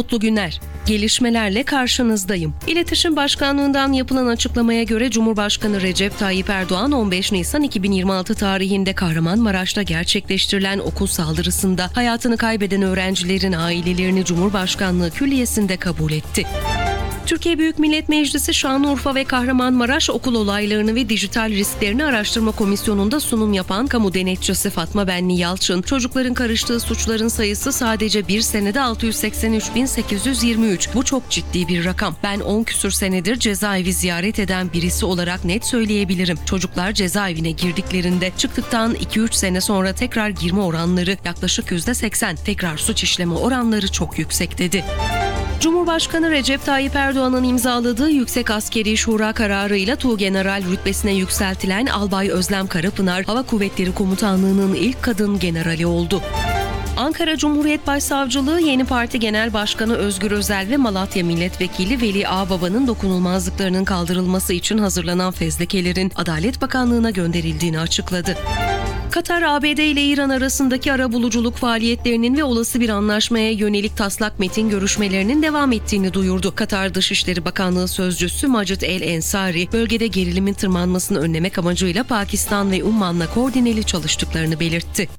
mutlu günler. Gelişmelerle karşınızdayım. İletişim Başkanlığı'ndan yapılan açıklamaya göre Cumhurbaşkanı Recep Tayyip Erdoğan 15 Nisan 2026 tarihinde Kahramanmaraş'ta gerçekleştirilen okul saldırısında hayatını kaybeden öğrencilerin ailelerini Cumhurbaşkanlığı Külliyesi'nde kabul etti. Türkiye Büyük Millet Meclisi Şanlıurfa ve Kahramanmaraş okul olaylarını ve dijital risklerini araştırma komisyonunda sunum yapan kamu denetçisi Fatma Benli Yalçın, çocukların karıştığı suçların sayısı sadece bir senede 683.823. Bu çok ciddi bir rakam. Ben 10 küsur senedir cezaevi ziyaret eden birisi olarak net söyleyebilirim. Çocuklar cezaevine girdiklerinde çıktıktan 2-3 sene sonra tekrar girme oranları yaklaşık %80. Tekrar suç işleme oranları çok yüksek dedi. Cumhurbaşkanı Recep Tayyip Erdoğan'ın imzaladığı Yüksek Askeri Şura kararıyla Tuğgeneral rütbesine yükseltilen Albay Özlem Karapınar, Hava Kuvvetleri Komutanlığı'nın ilk kadın generali oldu. Ankara Cumhuriyet Başsavcılığı yeni parti Genel Başkanı Özgür Özel ve Malatya Milletvekili Veli Ağbaba'nın dokunulmazlıklarının kaldırılması için hazırlanan fezlekelerin Adalet Bakanlığı'na gönderildiğini açıkladı. Katar, ABD ile İran arasındaki arabuluculuk faaliyetlerinin ve olası bir anlaşmaya yönelik taslak metin görüşmelerinin devam ettiğini duyurdu. Katar Dışişleri Bakanlığı Sözcüsü Macit El Ensari, bölgede gerilimin tırmanmasını önlemek amacıyla Pakistan ve Umman'la koordineli çalıştıklarını belirtti.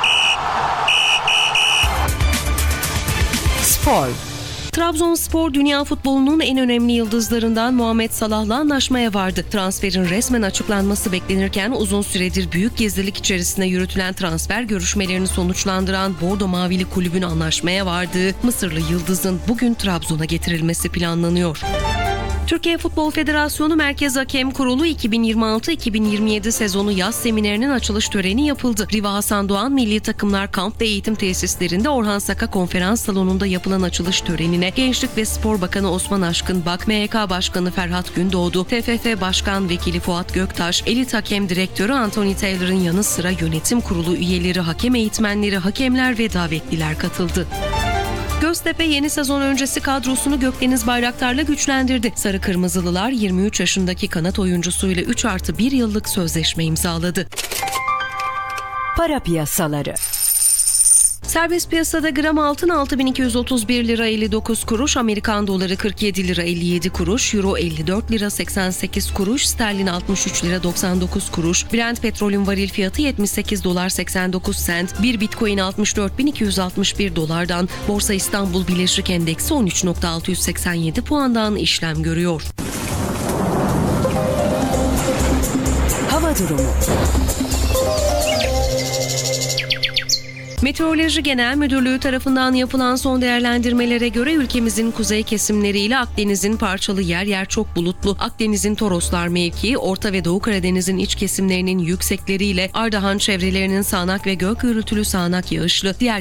Spor. Trabzonspor dünya futbolunun en önemli yıldızlarından Muhammed Salah'la anlaşmaya vardı. Transferin resmen açıklanması beklenirken uzun süredir büyük gizlilik içerisinde yürütülen transfer görüşmelerini sonuçlandıran Bordo Mavili kulübün anlaşmaya vardığı Mısırlı yıldızın bugün Trabzon'a getirilmesi planlanıyor. Türkiye Futbol Federasyonu Merkez Hakem Kurulu 2026-2027 sezonu yaz seminerinin açılış töreni yapıldı. Riva Hasan Doğan Milli Takımlar Kamp ve Eğitim Tesislerinde Orhan Saka Konferans Salonu'nda yapılan açılış törenine Gençlik ve Spor Bakanı Osman Aşkın Bak, MHK Başkanı Ferhat Gündoğdu, TFF Başkan Vekili Fuat Göktaş, Elit Hakem Direktörü Anthony Taylor'ın yanı sıra yönetim kurulu üyeleri, hakem eğitmenleri, hakemler ve davetliler katıldı. Göztepe yeni sezon öncesi kadrosunu Gökdeniz Bayraktar'la güçlendirdi. Sarı Kırmızılılar 23 yaşındaki kanat oyuncusuyla 3+1 yıllık sözleşme imzaladı. Para piyasaları. Serbest piyasada gram altın 6.231 lira 59 kuruş, Amerikan doları 47 lira 57 kuruş, euro 54 lira 88 kuruş, sterlin 63 lira 99 kuruş, Brent petrolün varil fiyatı 78 dolar 89 sent, bir bitcoin 64.261 dolardan, Borsa İstanbul Birleşik Endeksi 13.687 puandan işlem görüyor. Hava durumu. Meteoroloji Genel Müdürlüğü tarafından yapılan son değerlendirmelere göre ülkemizin kuzey kesimleriyle Akdeniz'in parçalı yer yer çok bulutlu, Akdeniz'in Toroslar mevkii, Orta ve Doğu Karadeniz'in iç kesimlerinin yüksekleriyle Ardahan çevrelerinin sağanak ve gök gürültülü sağanak yağışlı, diğer